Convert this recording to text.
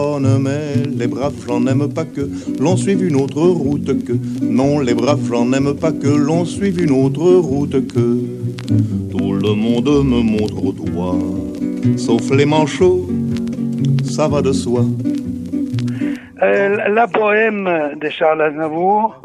Mais les braves gens n'aiment pas que l'on suive une autre route que. Non, les braves gens n'aiment pas que l'on suive une autre route que. Tout le monde me montre au doigt, sauf les manchots, ça va de soi. La poème de Charles Aznavour.